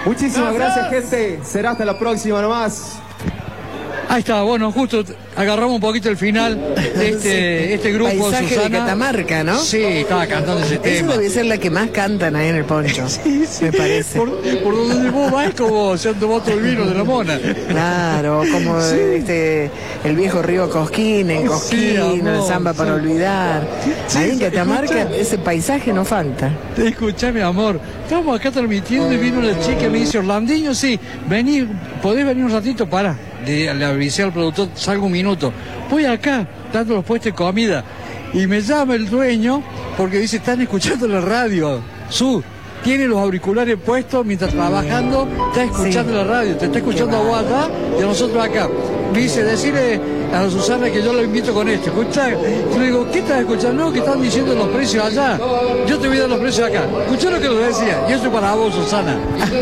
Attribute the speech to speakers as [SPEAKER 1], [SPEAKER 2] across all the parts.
[SPEAKER 1] Muchísimas gracias, gente. Será hasta la próxima nomás.
[SPEAKER 2] Ahí está, bueno, justo agarramos un poquito el final de este grupo,
[SPEAKER 3] Paisaje
[SPEAKER 2] Susana.
[SPEAKER 3] de Catamarca, ¿no?
[SPEAKER 2] Sí, estaba cantando ese tema.
[SPEAKER 3] Eso debe ser la que más cantan ahí en el Poncho,
[SPEAKER 2] sí,
[SPEAKER 3] me parece.
[SPEAKER 2] Por donde vos vas es como se han tomado todo el vino de la mona.
[SPEAKER 3] Claro, como el viejo río Cosquín, en Cosquín, el samba para olvidar. Ahí en Catamarca ese paisaje no falta.
[SPEAKER 2] Escuchame, amor, estamos acá transmitiendo y vino una chica y me dice, Orlandinho, sí, vení, ¿podés venir un ratito? Para. Le avisé al productor, salgo un minuto. Voy acá, dando los puestos de comida. Y me llama el dueño porque dice, están escuchando la radio. Tiene los auriculares puestos mientras trabajando, está escuchando la radio, te está escuchando a vos acá y a nosotros acá. Me dice, decirle a Susana que yo lo invito con esto. Escuchá, yo le digo, ¿qué estás escuchando? No, que están diciendo los precios allá. Yo te voy a dar los precios acá. Escuchá lo que lo decía. Y eso es para vos, Susana.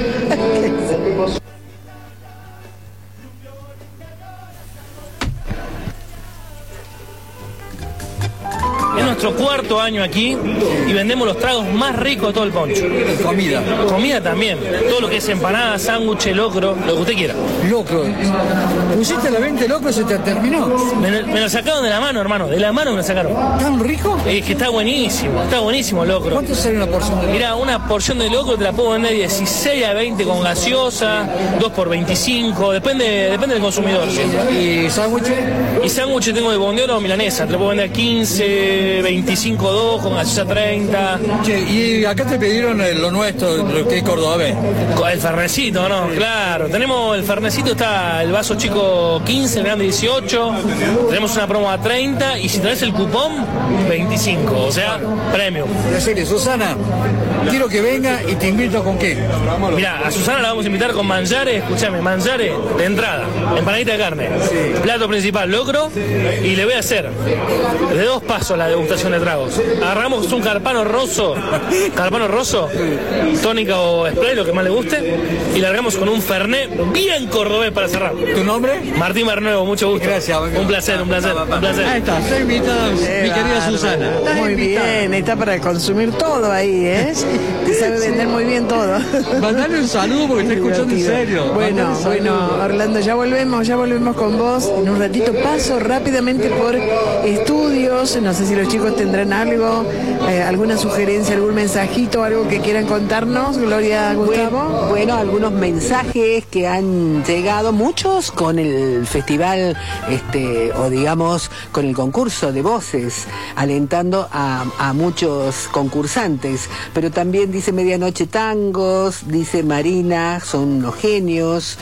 [SPEAKER 4] Es nuestro cuarto año aquí y vendemos los tragos más ricos de todo el Poncho.
[SPEAKER 2] Comida.
[SPEAKER 4] Comida también. Todo lo que es empanada, sándwich, locro, lo que usted quiera.
[SPEAKER 2] Locro. Pusiste la 20 locro, se te terminó.
[SPEAKER 4] Me lo sacaron de la mano, hermano. De la mano me lo sacaron.
[SPEAKER 2] ¿Tan rico?
[SPEAKER 4] Es que está buenísimo el locro.
[SPEAKER 2] ¿Cuánto sale una porción de locro?
[SPEAKER 4] Mirá, una porción de locro te la puedo vender 16 a 20 con gaseosa, 2 por 25, depende del consumidor.
[SPEAKER 2] ¿Y sándwiches?
[SPEAKER 4] Y sándwiches tengo de bondiola o milanesa, te lo puedo vender 15, 25 2 con gaseosa 30.
[SPEAKER 2] Che, y acá te pidieron lo nuestro, lo que es cordobés.
[SPEAKER 4] El fernecito, ¿no? Claro, tenemos el fernecito, está el vaso chico 15, el grande 18, tenemos una promo a 30 y si traes el cupón, 25, o sea, premium.
[SPEAKER 2] Decirle, Susana, quiero que venga y te invito con qué.
[SPEAKER 4] Mirá, a Susana la vamos a invitar con manjares, escúchame, manjares de entrada, empanadita de carne, plato principal, locro, y le voy a hacer de 2 pasos la degustación de tragos. Agarramos un carpano roso, tónica o spray, lo que más le guste, y largamos con un fernet bien cordobés para cerrar.
[SPEAKER 2] ¿Tu nombre?
[SPEAKER 4] Martín Barnuevo, mucho gusto.
[SPEAKER 2] Gracias.
[SPEAKER 4] Un placer.
[SPEAKER 2] Ahí está, estoy invitado, mi querida Susana.
[SPEAKER 3] Muy bien, está para consumir todo ahí, ¿eh? Te sabe vender muy bien todo.
[SPEAKER 2] Mandale un saludo porque está escuchando en serio.
[SPEAKER 3] Bueno, Orlando, ya volvemos con vos. En un ratito paso rápidamente por estudios. No sé si los chicos tendrán algo, alguna sugerencia, algún mensajito, algo que quieran contarnos, Gloria, Gustavo.
[SPEAKER 5] Bueno, algunos mensajes que han llegado, muchos con el festival, o digamos, con el concurso de voces, alentando a muchos concursantes, pero también dice Medianoche Tangos, dice Marina, son unos genios.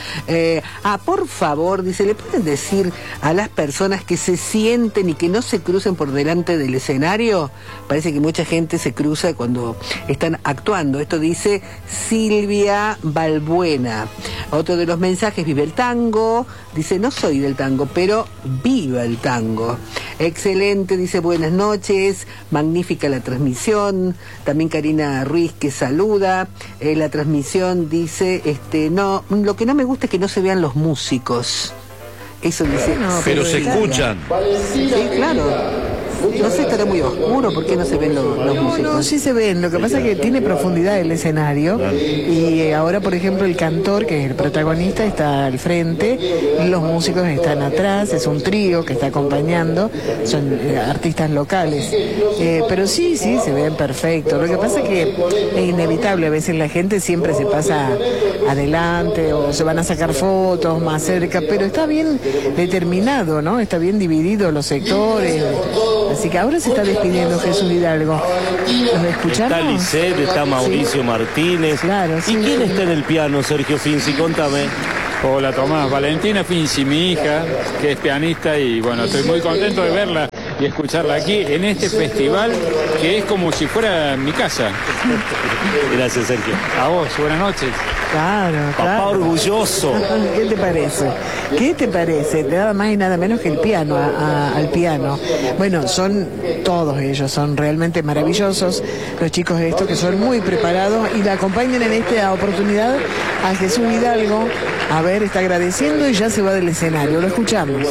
[SPEAKER 5] Por favor, dice, ¿le pueden decir a las personas que se sienten y que no se crucen por delante del escenario? Parece que mucha gente se cruza cuando están actuando. Esto dice Silvia Balbuena. Otro de los mensajes, vive el tango. Dice, no soy del tango, pero viva el tango. Excelente, dice, buenas noches, magnífica la transmisión. También Karina Ruiz que saluda. La transmisión dice, no, lo que no me gusta es que no se vean los músicos. Eso dice.
[SPEAKER 6] No, pero se escuchan.
[SPEAKER 5] Sí, claro. No sé, estará muy oscuro, ¿por qué no se ven los músicos?
[SPEAKER 3] No, sí se ven, lo que pasa es que tiene profundidad el escenario y ahora, por ejemplo, el cantor, que es el protagonista, está al frente, los músicos están atrás, es un trío que está acompañando, son artistas locales, pero sí, se ven perfectos. Lo que pasa es que es inevitable, a veces la gente siempre se pasa adelante o se van a sacar fotos más cerca, pero está bien determinado, ¿no? Está bien dividido los sectores. Así que ahora se está despidiendo Jesús Hidalgo. ¿Nos escuchamos?
[SPEAKER 6] Está Lisset, está Mauricio Martínez.
[SPEAKER 3] Claro, sí.
[SPEAKER 6] ¿Y quién está en el piano, Sergio Finzi? Contame.
[SPEAKER 7] Hola Tomás, Valentina Finzi, mi hija, que es pianista y bueno, estoy muy contento de verla y escucharla aquí en este festival que es como si fuera mi casa.
[SPEAKER 6] Gracias, Sergio.
[SPEAKER 7] A vos, buenas noches.
[SPEAKER 3] Claro,
[SPEAKER 6] Papá orgulloso.
[SPEAKER 3] ¿Qué te parece? ¿Qué te parece? Nada más y nada menos que el piano, al piano. Bueno, son todos ellos, son realmente maravillosos los chicos estos que son muy preparados y la acompañan en esta oportunidad a Jesús Hidalgo. A ver, está agradeciendo y ya se va del escenario. Lo escuchamos.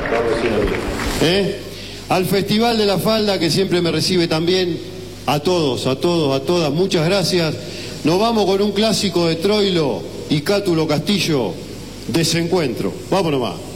[SPEAKER 8] Al Festival de la Falda, que siempre me recibe también, a todos, a todas, muchas gracias. Nos vamos con un clásico de Troilo, y Cátulo Castillo, Desencuentro. Vámonos más.